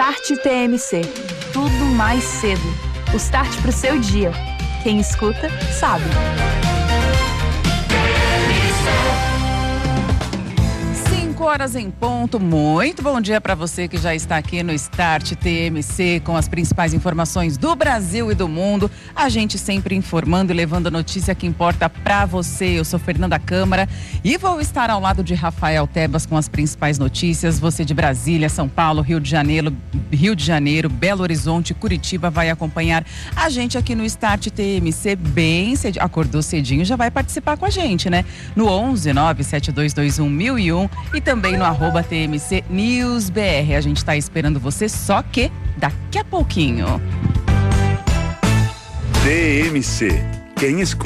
Start TMC. Tudo mais cedo. O start pro seu dia. Quem escuta, sabe. 5h em ponto. Muito bom dia para você que já está aqui no Start TMC com as principais informações do Brasil e do mundo. A gente sempre informando e levando a notícia que importa para você. Eu sou Fernanda Câmara e vou estar ao lado de Rafael Tebas com as principais notícias. Você de Brasília, São Paulo, Rio de Janeiro, Belo Horizonte, Curitiba vai acompanhar a gente aqui no Start TMC bem cedinho. Acordou cedinho, já vai participar com a gente, né? No 11-97221-1001 e também no @TMC News BR. A gente está esperando você, só que daqui a pouquinho. TMC. Quem escuta